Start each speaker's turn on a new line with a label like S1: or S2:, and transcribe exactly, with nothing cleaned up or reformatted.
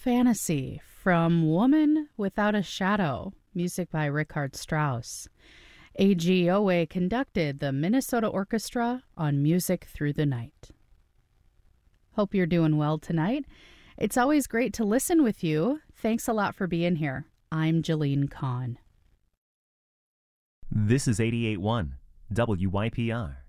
S1: Fantasy from Woman Without a Shadow, music by Richard Strauss. A G Owe conducted the Minnesota Orchestra on Music Through the Night. Hope you're doing well tonight. It's always great to listen with you. Thanks a lot for being here. I'm Jalene Kahn.
S2: This is eighty-eight point one W Y P R.